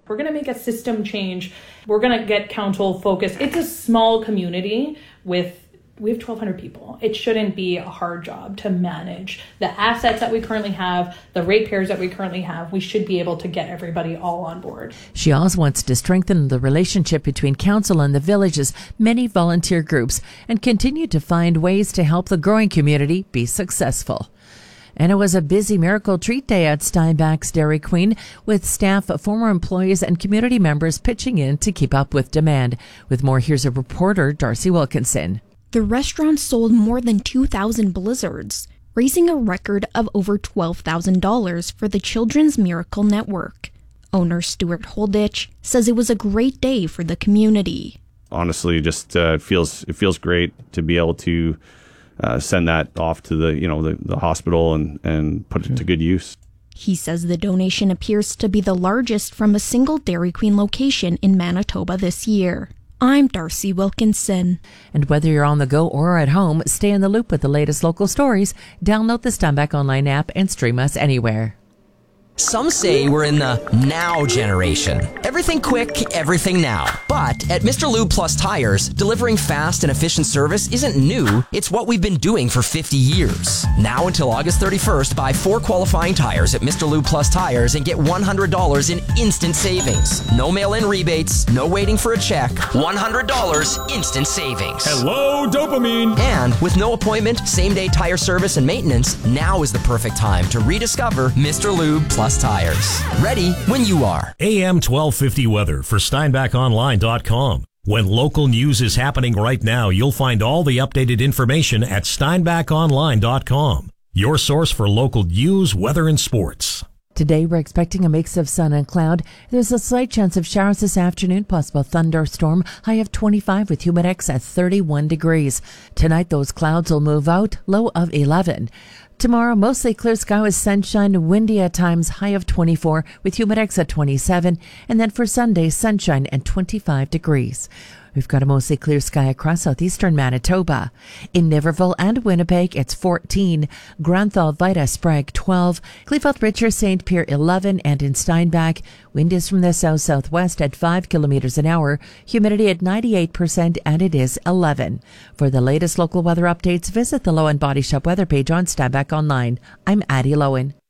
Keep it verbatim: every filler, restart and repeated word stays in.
We're going to make a system change. We're going to get council focused. It's a small community with, we have twelve hundred people. It shouldn't be a hard job to manage the assets that we currently have, the ratepayers that we currently have. We should be able to get everybody all on board. She also wants to strengthen the relationship between council and the village's many volunteer groups and continue to find ways to help the growing community be successful. And it was a busy Miracle Treat Day at Steinbach's Dairy Queen, with staff, former employees, and community members pitching in to keep up with demand. With more, here's a reporter, Darcy Wilkinson. The restaurant sold more than two thousand blizzards, raising a record of over twelve thousand dollars for the Children's Miracle Network. Owner Stuart Holditch says it was a great day for the community. Honestly, just uh, it feels it feels great to be able to Uh, send that off to the, you know, the, the hospital and, and put it to good use. He says the donation appears to be the largest from a single Dairy Queen location in Manitoba this year. I'm Darcy Wilkinson. And whether you're on the go or at home, stay in the loop with the latest local stories. Download the Steinbach Online app and stream us anywhere. Some say we're in the now generation. Everything quick, everything now. But at Mister Lube Plus Tires, delivering fast and efficient service isn't new. It's what we've been doing for fifty years. Now until August thirty-first, buy four qualifying tires at Mister Lube Plus Tires and get one hundred dollars in instant savings. No mail-in rebates, no waiting for a check. one hundred dollars instant savings. Hello, dopamine! And with no appointment, same-day tire service and maintenance, now is the perfect time to rediscover Mister Lube Plus Tires. Ready when you are. A M twelve fifty weather for Steinbach Online dot com. When local news is happening right now, you'll find all the updated information at Steinbach Online dot com. Your source for local news, weather, and sports. Today, we're expecting a mix of sun and cloud. There's a slight chance of showers this afternoon, possible thunderstorm, high of twenty-five with humidex at thirty-one degrees. Tonight, those clouds will move out, low of eleven. Tomorrow, mostly clear sky with sunshine, windy at times, high of twenty-four with humidex at twenty-seven. And then for Sunday, sunshine and twenty-five degrees. We've got a mostly clear sky across southeastern Manitoba. In Niverville and Winnipeg, it's fourteen. Granthal, Vida, Sprague, twelve. Kleefeld, Richer, Saint Pierre, eleven. And in Steinbach, wind is from the south-southwest at five kilometers an hour. Humidity at ninety-eight percent, and it is eleven. For the latest local weather updates, visit the Lowen Body Shop weather page on Steinbach Online. I'm Addie Lowen.